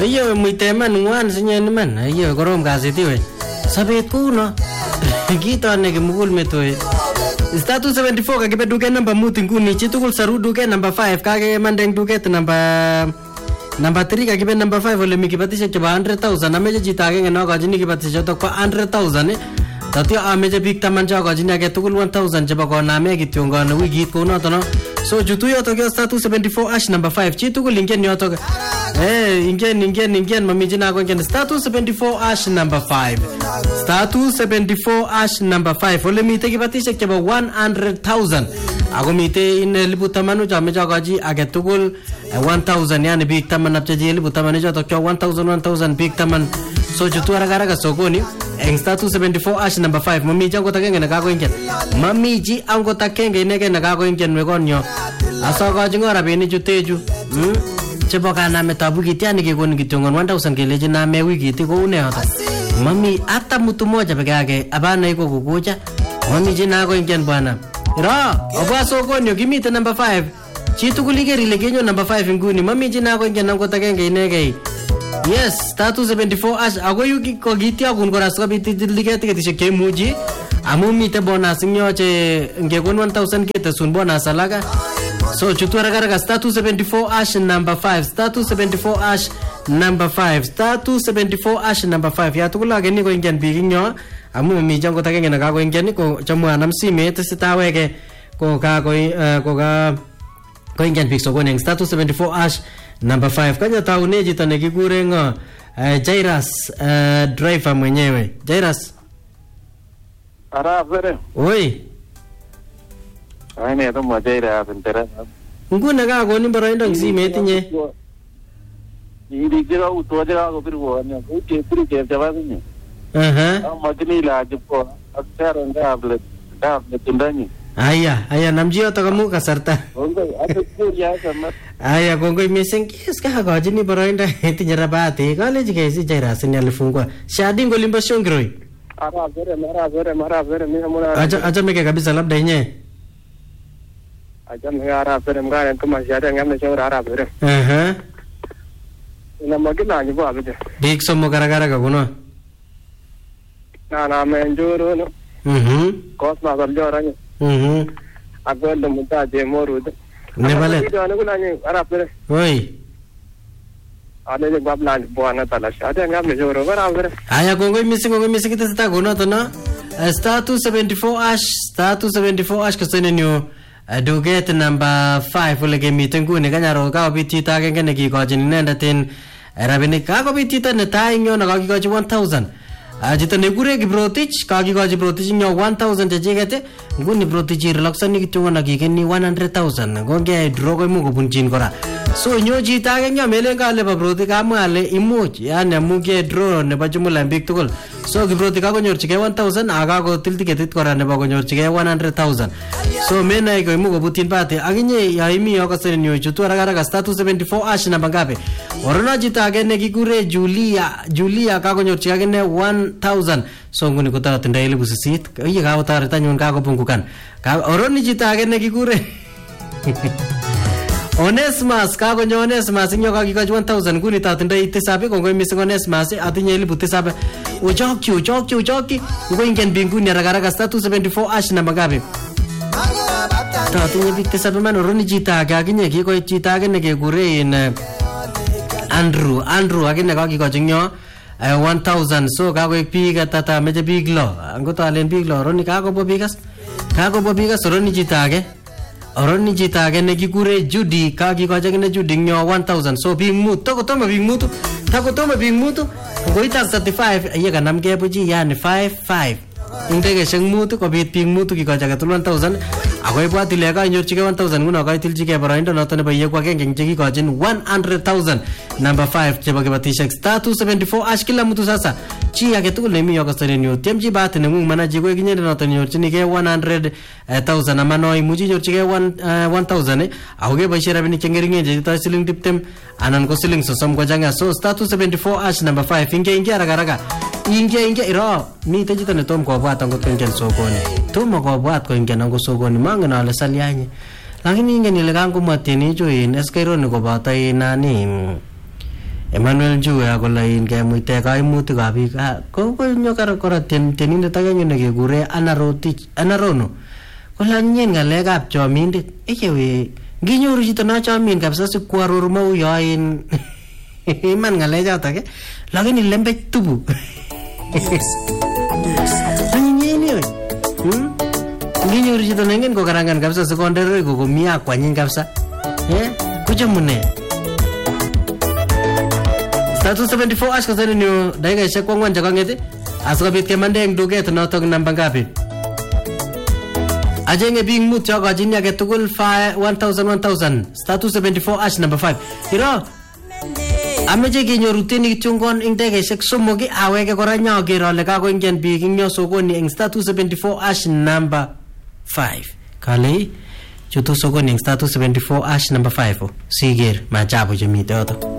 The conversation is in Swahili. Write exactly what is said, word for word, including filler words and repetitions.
Iyo muiteman ngwan sinyen man. Iyo korom kasit iwe. Sabet kuno. Kito ne kimugul metwe. Star two seventy-four kakibe duket number mut nguni chitugul saru duket number five kage mandeng duket number number three kakibe number five ole mikipatisha chebo one hundred thousand ameje chito agenge no kachini kipatisha to kwa one hundred thousand eh tatio ameje bik taman cha kachini age tugul one thousand chebo koname kityo ngone wikit ko noto no so chutu yoto ke star two seventy-four ash number five chitugul ingen yoto eh ingen ingen ingen mamiji na ko ingen star two seventy-four ash number five star two seventy-four ash number five ole mite kipatisha chebo one hundred thousand ako mite in elipu tamanu cha meja kaji age tugul one thousand yani big taman apcheji elipu tamanu cha to one thousand one thousand big taman so chutu haraka ka sokoni eng star two seventy-four ash number five mami jango takenge na kako ingen mami ji ango takenge inege na kako ingen wegonyo asoko jingora bini chuteju hm chebo kana metabu kitiani kekoni kitongon one thousand keleji na me wiki ti ko une hata mami hata mtu mmoja peke yake abana iko kukuja mami ji na ko ingen bwana ra obwa sokoni kimite number five chitu kuligeri legenyo number five nguni mami ji na ko ingen ango takenge inege yes star two seventy-four ash ago yuki ko gitia kun koras ko biti ligeti ketishe kemuji amu mite bonus nyoche ngekon one thousand kete sun bonus alaga so chutu haraka star two seventy-four ash number five star two seventy-four ash number five star two seventy-four ash number five ya tukula geni ko ingen biginyo amu mi jango takenge na ko ingen ko chamwa nam simet sitawege ko ka ko ko ka ko ingen big so ko ning star two seventy-four ash number five kanya taune jita ne kikure ngo uh, Jairus uh, driver mwenyewe Jairus ara vere oi ai ne to mo Jairus entera ngune ka ko ni boroindo ngsimet inye iri kira uto ja ko birwo ne ko ke piri ke jaba ni aha amagni la jpo aksar ngable ngable tundani aya aya namjio to kamu kasarta ongo atu ya kama aya kongoi missing kis ka gojini boroindo tinye rabati kale jigesi Jairus ni alifungwa shadi ngolimba shongroi ara vere mara vere mara vere mimi mona acha acha meke kabisa labda yenye acha mimi ara vere mga kama shadi ngamne shora ara vere aha na magina ni ba bide dik somo garagara ka kuno na na menjuro no mhm kosma galjora ni mhm agwendo muta je morude ne vale ane kuna ni ara vere oi ane je babla bwana tala shadi ngamne shora bara vere aya kongoi missing kongoi missing kita kuno to no star two seventy-four ash star two seventy-four ash kasene new duget number five ole gemite ngune kanyaro ka bitita agenge ne kikojin inendet en rabinik ka bitita ne tai nyo na kakikoji one thousand ajito ne kure Kiprotich kakikoji Kiprotich nyo one thousand chejigete nguni Kiprotich relaxani kityo na kikeni one hundred thousand ngonge drogo imu kobunjin kora so nyo jita agenge nyo melen kale ba Kiprotich amwale imuch yani amuge draw ne ba jumla mbik tugul so Kiprotich ka konyorchige one thousand aga ko tiltiketit kora ne ba konyorchige one hundred thousand so mena iko imu kobutin pate aginye ya imi yo kasene nyo chutu haraka star two seventy-four ash na bangape orona jita agene kikure Julia Julia ka konyorchige agene one thousand so nguni kota tenda elibu sisit iye ka utareta nyon ka kopungukan ka oroni jita agene kikure Onesmas ka konyo Onesmas inyo ka kikoji one thousand nguni tatenda itisabe kongoi missing Onesmas atinye elibu tisabe ujoki ujoki ujoki ngo ingen binguni haraka star two seventy-four ash na bangape tatinye bik tisabe man oroni jita aga aginye kiko jita agene kekure in Andrew Andrew agene ka kikoji nyo one thousand so kakoik biik tata meje biik lo angot alen biik lo oroni kakobo bikas kakobo bikas oroni jita age oroni jita age ne kikure Judy kakikoji agene Judy nyo one thousand so biik mut tokotomo biik mutu takotomo biik mutu ngoita thirty-five aye kanam kebuji yani five five indege sheng mutu kobit biik mutu kikoji age one thousand akoi bwat ile ka nyorchige one thousand nguno ka tilchige boroindo noto nebo iye kwa genge nje kikojin one hundred thousand number five chebo kibatishek star two seventy-four ash kila mtu sasa chi age tugul nemi yo kasere nyu temji bat ne ngung manaji ko kinyende noto nyorchinige one hundred thousand amano imuji nyorchige one thousand ahoge boisie rabinik chengeringe je ta siling tiptem anan ko siling sosom ko janga so star two seventy-four ash number five inge inge haraka haraka inge inge iro mi tejito ne tom ko bwat angot ingen sokoni tom ko bwat ko ingen angot sokoni mangen ale salianye lakini ingen ile kangu mateni jo in eskero ne ko bata inani Emmanuel Njue akolain kemuite kaimutik ab biik ko konyo kora tienindet agenge nekekure Anna Rotich Anna Rono kola nyen ngalekab chomindet ekewe nginyoru chito no chomin kabisa sikwaror mau yoin iman ngalechotok eh lakini lembech tubu anyinyi we nginyoru chito nengen kokarangan kabisa sekondari kokomia kwanyin kabisa eh kuchomune Status seventy-four ash kasani niyo dakikaishek kwangwan chekang'et asikobit kemande eng duket notok namba ngapi ajenge biik mut chokochin age tugul one thousand one thousand Status seventy-four ash number five iro ameche kenyoru tienik kityongon eng dakikaishek somok aweke kora nyaker ale kakoingian biik eng yo sokoni eng Status seventy-four ash number five kale chutu sokoni eng Status seventy-four ash number five siker machabu chemite yoto